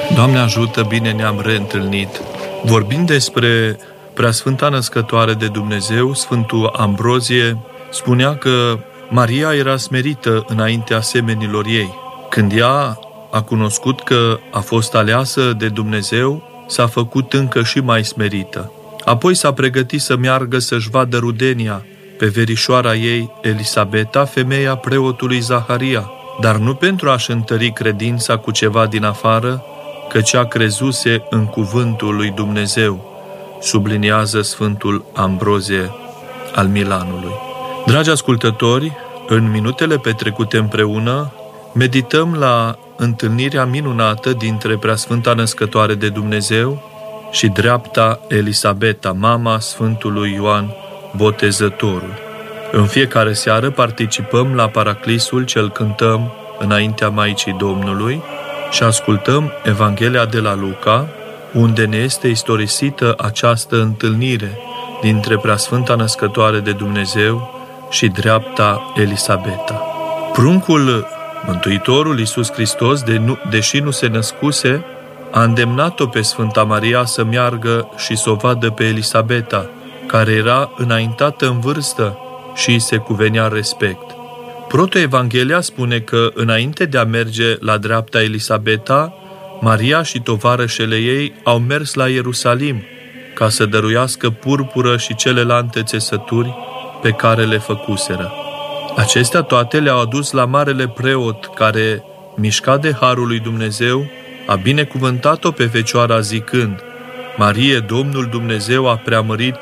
Doamne ajută, bine ne-am reîntâlnit. Vorbind despre Preasfânta Născătoare de Dumnezeu, Sfântul Ambrozie spunea că Maria era smerită înaintea semenilor ei. Când ea a cunoscut că a fost aleasă de Dumnezeu, s-a făcut încă și mai smerită. Apoi s-a pregătit să meargă să-și vadă rudenia pe verișoara ei, Elisabeta, femeia preotului Zaharia, dar nu pentru a-și întări credința cu ceva din afară, căci a crezuse în cuvântul lui Dumnezeu, subliniază Sfântul Ambrozie al Milanului. Dragi ascultători, în minutele petrecute împreună, medităm la întâlnirea minunată dintre Preasfânta Născătoare de Dumnezeu și dreapta Elisabeta, mama Sfântului Ioan Botezătorul. În fiecare seară participăm la Paraclisul ce-l cântăm înaintea Maicii Domnului și ascultăm Evanghelia de la Luca, unde ne este istorisită această întâlnire dintre Preasfânta Născătoare de Dumnezeu și dreapta Elisabeta. Pruncul Mântuitorul Iisus Hristos, deși nu se născuse, a îndemnat-o pe Sfânta Maria să meargă și să o vadă pe Elisabeta, care era înaintată în vârstă și îi se cuvenea respect. Protoevanghelia spune că, înainte de a merge la dreapta Elisabeta, Maria și tovarășele ei au mers la Ierusalim ca să dăruiască purpură și celelalte țesături pe care le făcuseră. Acestea toate le-au adus la marele preot care, mișcat de harul lui Dumnezeu, a binecuvântat-o pe Fecioara zicând: Marie, Domnul Dumnezeu a preamărit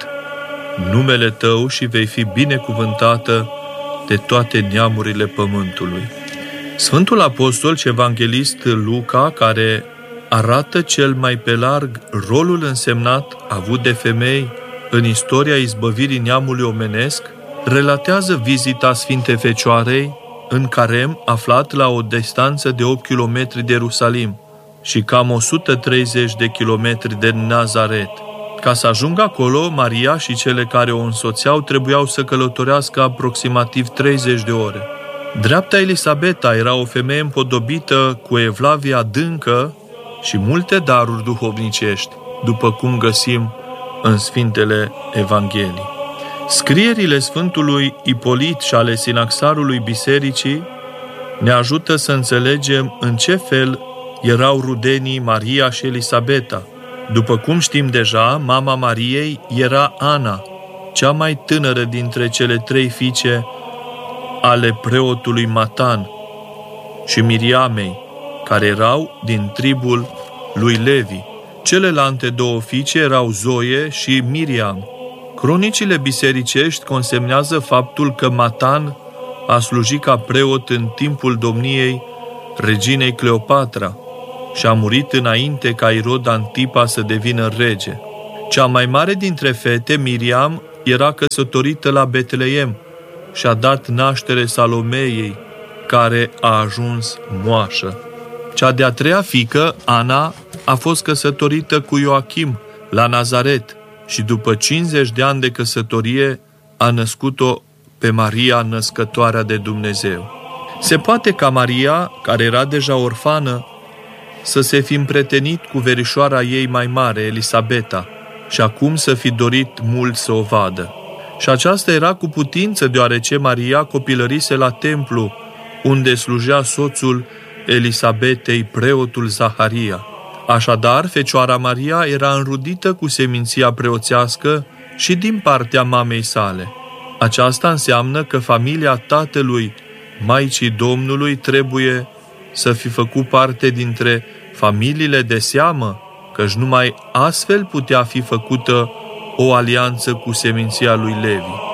numele tău și vei fi binecuvântată de toate neamurile pământului. Sfântul Apostol și Evanghelist Luca, care arată cel mai pe larg rolul însemnat avut de femei în istoria izbăvirii neamului omenesc, relatează vizita Sfintei Fecioarei în Carem, aflat la o distanță de 8 km de Ierusalim și cam 130 de kilometri de Nazaret. Ca să ajungă acolo, Maria și cele care o însoțeau trebuiau să călătorească aproximativ 30 de ore. Dreapta Elisabeta era o femeie împodobită cu evlavie adâncă și multe daruri duhovnicești, după cum găsim în Sfintele Evanghelii. Scrierile Sfântului Ipolit și ale Sinaxarului Bisericii ne ajută să înțelegem în ce fel erau rudenii Maria și Elisabeta. După cum știm deja, mama Mariei era Ana, cea mai tânără dintre cele 3 fiice ale preotului Matan, și Miriamei, care erau din tribul lui Levi. Celelalte 2 fiice erau Zoe și Miriam. Cronicile bisericești consemnează faptul că Matan a slujit ca preot în timpul domniei reginei Cleopatra și a murit înainte ca Irod Antipa să devină rege. Cea mai mare dintre fete, Miriam, era căsătorită la Betleem și a dat naștere Salomeei, care a ajuns moașă. Cea de-a 3-a fiică, Ana, a fost căsătorită cu Ioachim la Nazaret și după 50 de ani de căsătorie a născut-o pe Maria, născătoarea de Dumnezeu. Se poate ca Maria, care era deja orfană, să se fi împrietenit cu verișoara ei mai mare, Elisabeta, și acum să fi dorit mult să o vadă. Și aceasta era cu putință, deoarece Maria copilărise la templu, unde slujea soțul Elisabetei, preotul Zaharia. Așadar, Fecioara Maria era înrudită cu seminția preoțească și din partea mamei sale. Aceasta înseamnă că familia tatălui Maicii Domnului trebuie să fi făcut parte dintre familiile de seamă, căci numai astfel putea fi făcută o alianță cu seminția lui Levi.